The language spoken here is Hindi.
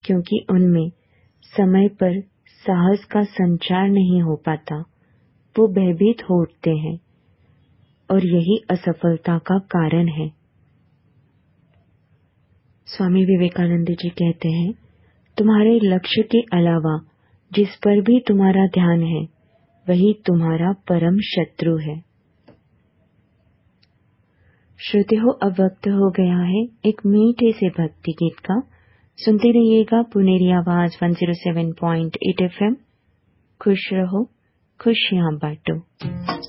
क्योंकि उनमें समय पर साहस का संचार नहीं हो पाता, वो भयभीत हो उठते हैं और यही असफलता का कारण है। स्वामी विवेकानंद जी कहते हैं, तुम्हारे लक्ष्य के अलावा जिस पर भी तुम्हारा ध्यान है वही तुम्हारा परम शत्रु है। श्रोते हो, अब वक्त हो गया है एक मीठे से भक्ति गीत का। सुनते रहिएगा पुनेरी आवाज 107.8 FM। खुश रहो, खुशियां बांटो।